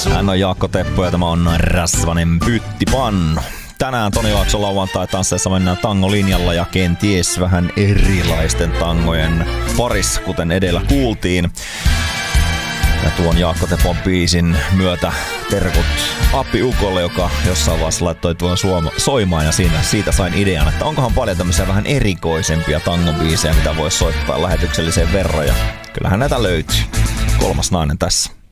Hän on Jaakko Teppo ja tämä on Rasvanen Pyttipannu. Tänään Toni Laakson lauantai-tansseissa mennään tangolinjalla ja kenties vähän erilaisten tangojen parissa, kuten edellä kuultiin. Ja tuon Jaakko Tepon biisin myötä terkut Appi Ukolle, joka jossain vaiheessa laittoi tuon soimaan ja siitä sain idean, että onkohan paljon tämmöisiä vähän erikoisempia tangobiisejä, mitä voisi soittaa lähetykselliseen verran. Ja kyllähän näitä löytyy. Kolmas nainen tässä.